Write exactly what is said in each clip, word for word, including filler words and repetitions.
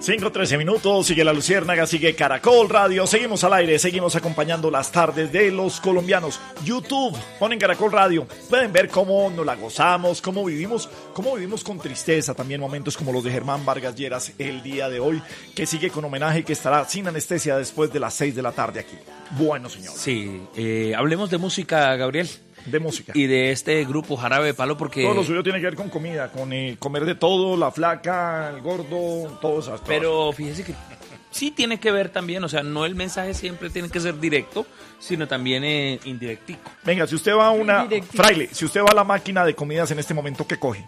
cinco trece minutos, sigue La Luciérnaga, sigue Caracol Radio, seguimos al aire, seguimos acompañando las tardes de los colombianos. YouTube, ponen Caracol Radio, pueden ver cómo nos la gozamos, cómo vivimos, cómo vivimos con tristeza, también momentos como los de Germán Vargas Lleras el día de hoy, que sigue con homenaje y que estará sin anestesia después de las seis de la tarde aquí. Bueno, señor. Sí, eh, hablemos de música, Gabriel. De música. Y de este grupo Jarabe de Palo, porque... Todo lo suyo tiene que ver con comida, con eh, comer de todo, la flaca, el gordo, todo eso. Pero fíjese que sí tiene que ver también, o sea, no el mensaje siempre tiene que ser directo, sino también eh, indirectico. Venga, si usted va a una... Fraile, si usted va a la máquina de comidas en este momento, ¿qué coge?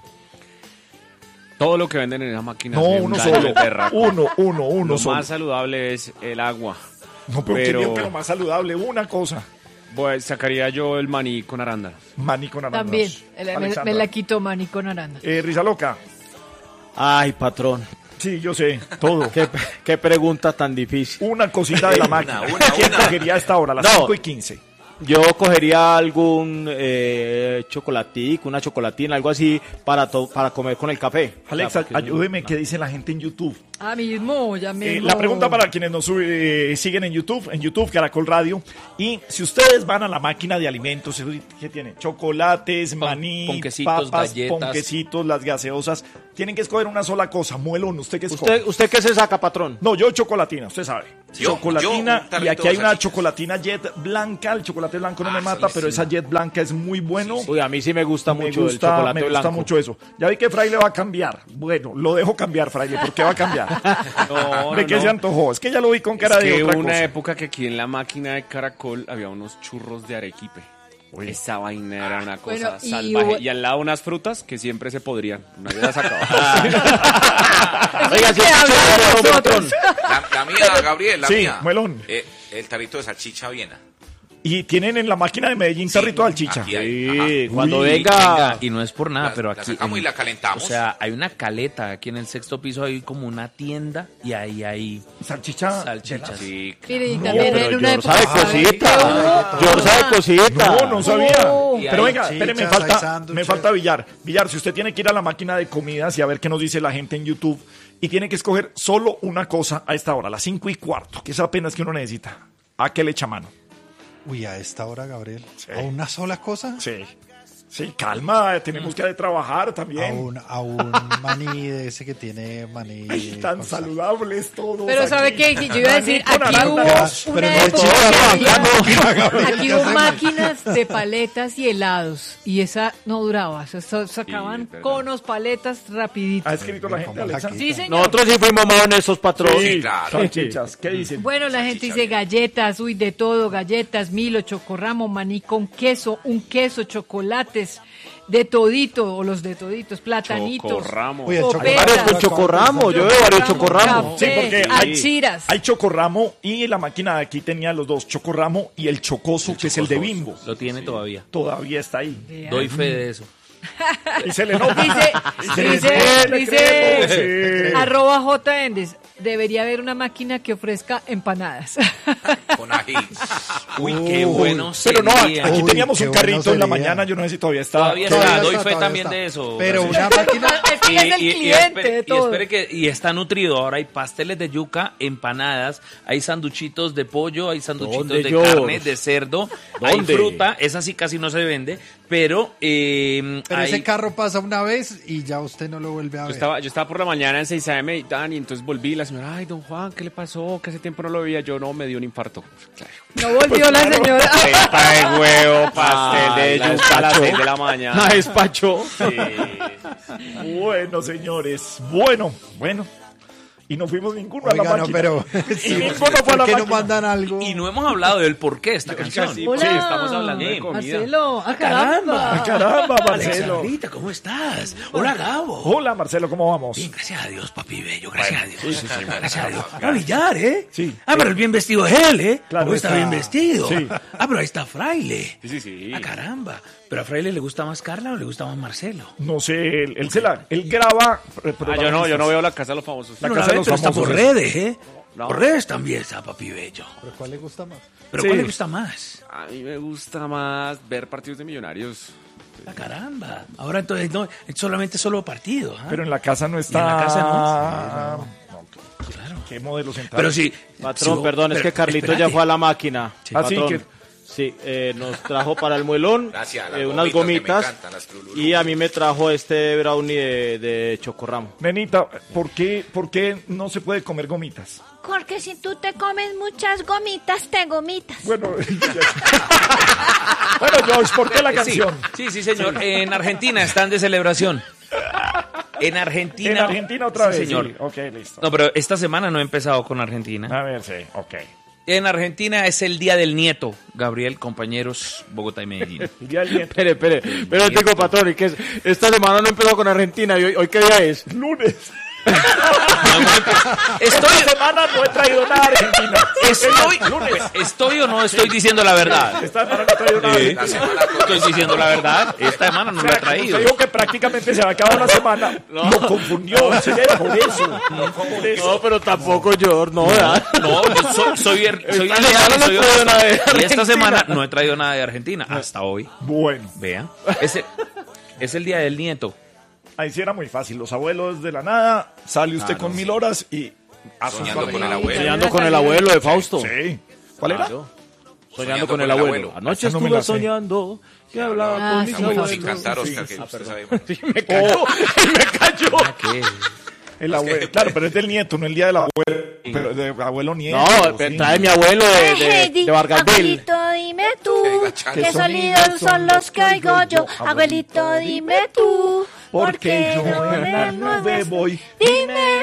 Todo lo que venden en esa máquina. No, uno solo. Uno, uno, uno lo solo. Lo más saludable es el agua. No, pero, pero... ¿qué digo que lo más saludable? Una cosa. Pues sacaría yo el maní con arándanos. Maní con arándanos. También, el, me, me la quito maní con arándanos. Eh, Risa Loca. Ay, patrón. Sí, yo sé, todo. ¿Qué, qué pregunta tan difícil. Una cosita de la máquina. Una, una, ¿Quién una. cogería a esta hora, a las no, cinco y quince? Yo cogería algún eh, chocolatico, una chocolatina, algo así para, to- para comer con el café. Alexa, o sea, ayúdeme, no. ¿Qué dice la gente en YouTube? Ah, mismo, ya mismo. Eh, la pregunta para quienes nos eh, siguen en YouTube, en YouTube, Caracol Radio. Y si ustedes van a la máquina de alimentos, ¿qué tiene? Chocolates, maní, ponquecitos, papas, galletas. ponquecitos, las gaseosas. Tienen que escoger una sola cosa. Muelón, ¿usted qué escoge? ¿Usted, ¿Usted qué se saca, patrón? No, yo chocolatina, usted sabe. Yo, chocolatina, yo, y aquí hay una chocolatina Jet blanca. El chocolate blanco no ah, me mata, pero esa Jet blanca es muy bueno. Sí, sí. Uy, a mí sí me gusta me mucho gusta, el chocolate me blanco. Me gusta mucho eso. Ya vi que Fraile va a cambiar. Bueno, lo dejo cambiar, Fraile. ¿Por qué va a cambiar? No, ¿De no, qué no. se antojó? Es que ya lo vi con cara es de que otra una cosa. época que aquí en la máquina de Caracol había unos churros de arequipe. Uy. Esa vaina era una cosa bueno, y salvaje. hubo... Y al lado unas frutas que siempre se podrían. Nadie las acababa. Oiga, si es patrón. La, la mía, Gabriel, la sí, mía. Melón. Eh, el tarrito de salchicha Viena. Y tienen en la máquina de Medellín tarrito de salchicha. Sí, cuando Uy, venga... venga. Y no es por nada, la, pero la aquí... sacamos en, y la calentamos. O sea, hay una caleta, aquí en el sexto piso hay como una tienda y ahí hay... Salchicha. Salchichas. Sí, Mire, y No, también pero en una George época... sabe cosita. George sabe cosita. No, no sabía. No. Pero venga, Chichas, espere, me hay falta, sándwiches. me falta Villar. Villar, si usted tiene que ir a la máquina de comidas y a ver qué nos dice la gente en YouTube y tiene que escoger solo una cosa a esta hora, a las cinco y cuarto, que es apenas que uno necesita, ¿a qué le echa mano? Uy, a esta hora, Gabriel. Sí. ¿A una sola cosa? Sí. Sí, calma, tenemos que trabajar A también. un, a un maní de ese que tiene maní. Ay, tan con sal. saludables todos. Pero ¿sabe aquí. qué? Yo iba a decir, Maní con aquí hubo arándanos. Pero una no, época chica, que había- no, Gabriel, aquí ya hubo sé. máquinas de paletas y helados y esa no duraba, o sea, sacaban Sí, verdad. conos, paletas rapidito. ¿Ha escrito la gente, Alexa? Sí, señor. Nosotros sí fuimos más honestos, patrón. Sí, claro. salchichas, ¿qué dicen? Bueno, la gente Salchicha dice bien. galletas, uy, de todo, galletas, Milo, chocorramo, maní con queso, un queso, chocolates, de todito, o los de toditos, platanitos, Chocorramo. Uy, el Copetas. Varios con chocorramo, yo veo varios chocorramo. Sí, porque hay- achiras. Hay chocorramo y la máquina de aquí tenía los dos, chocorramo y el chocoso, que es el de Bimbo. Lo tiene todavía. Todavía está ahí. Vea. Doy fe de eso. Y se le nota. Dice, Y se le dice, nota, le dice, creemos, sí. arroba J. Endes, debería haber una máquina que ofrezca empanadas. Con ají. Uy, qué bueno Pero no, aquí, sería. aquí Uy, teníamos qué un bueno carrito en la sería. mañana, yo no sé si todavía está. Todavía Todavía está, doy está, fe todavía también está. de eso. Pero Gracias. una máquina... Es que es el y, cliente espere, de y todo. espere que y está nutrido. Ahora hay pasteles de yuca, empanadas, hay sanduchitos de pollo, hay sanduchitos ¿Dónde, de George? carne, de cerdo, hay ¿Dónde? fruta. Esa sí casi no se vende, pero eh, Pero hay- ese carro pasa una vez y ya usted no lo vuelve a Yo ver. estaba, yo estaba por la mañana en seis a eme y tan, y entonces volví y la señora, ay, don Juan, ¿qué le pasó? Que hace tiempo no lo veía. Yo, no, me dio un infarto. Claro. No volvió la señora. Pepa de huevo, pastel de Ay, la yuca a las despachó. seis de la mañana. La despachó. Bueno, señores. Bueno, bueno. Y no fuimos ninguno a Oiga, la no, máquina. pero... Y ninguno fue a ¿Por la qué no máquina. mandan algo? y no hemos hablado del porqué de esta canción. Sí, Hola, sí, estamos hablando de comida. Marcelo, ah, caramba. Ah, caramba, Marcelo. Alexandrita, ¿cómo estás? Hola, Gabo. Hola, Marcelo, ¿cómo vamos? Bien, gracias a Dios, papi bello, gracias a Dios. Gracias a Dios. Ah, Villar, ¿eh? Sí. Ah, pero el bien vestido es él, ¿eh? Claro, ¿Cómo está está- bien vestido? Sí. Ah, pero ahí está Fraile. Sí, sí, sí. Ah, caramba. ¿Pero a Fraile le gusta más Carla o le gusta más Marcelo? No sé, él, él se la, él graba. eh, Ah, yo no, yo no veo la casa de los famosos. La No, casa la de ve, los pero está famosos por es- redes, ¿eh? No. Por redes también está, papi bello. ¿Pero cuál le gusta más? ¿Pero Sí. cuál le gusta más? A mí me gusta más ver partidos de millonarios. Ah, caramba. Ahora entonces no, es solamente solo partido. ¿ah? Pero en la casa no está. en la casa no? No, ¿Qué modelos entraron? Pero sí. Patrón, sí, perdón, es pero que Carlito ya espérate. fue a la máquina. Así Patrón, que- sí, eh, nos trajo para el muelón Gracias, las eh, unas gomitas que me gomitas encantan, las Trululú. y a mí me trajo este brownie de, de chocorramo. Nenita, ¿por qué, ¿por qué no se puede comer gomitas? Porque si tú te comes muchas gomitas, te gomitas. Bueno, bueno, George, ¿por qué la Sí, canción? sí, sí, señor. En Argentina están de celebración. En Argentina. En Argentina otra Sí, vez. señor. Sí, ok, listo. No, pero esta semana no he empezado con Argentina. A ver, sí, ok. En Argentina es el Día del Nieto, Gabriel, compañeros, Bogotá y Medellín. El día del nieto. Espere, espere, pero tengo patrón, ¿y qué es? Esta semana no empezó con Argentina, ¿y hoy, hoy qué día es? Lunes. Estoy, Esta semana no he traído nada a Argentina. estoy, Lunes. estoy o no estoy diciendo la verdad. Esta semana no he traído nada a Sí. La Argentina. semana toda. Estoy diciendo la verdad. Esta semana no O lo sea, he como traído. usted dijo que prácticamente se había acabado la semana. Lo confundió, sí, por eso. Por eso. No, pero tampoco yo, no, ¿verdad? No, yo soy, soy, er- soy Esta leal semana y no soy he traído honesto. nada de Y esta Argentina. semana no he traído nada de Argentina hasta hoy. Bueno, Vean. Es el, es el Día del Nieto. ahí sí era muy fácil. Los abuelos de la nada, sale usted con mil horas y... a su Soñando con el familia. abuelo. Soñando con el abuelo de Fausto. Sí. ¿Cuál era? Claro. Soñando con el abuelo. Anoche Esa no me estuve la sé. soñando que hablaba Ah, con sí, mis Muy abuelos. fácil cantar, Oscar, que usted sabe. más. Me cayó, me cayó. ¿Qué? El abuelo. Claro, pero es del nieto, no el día del abuelo. Pero de abuelo nieto. No, sí. trae mi abuelo de, de, Heidi, de Vargasville. abuelito, dime tú, Que diga Chale. qué ¿Qué sonidos sonidos son los que oigo yo. Abuelito, dime tú, Porque yo no en me la nube mueves? voy. Dime.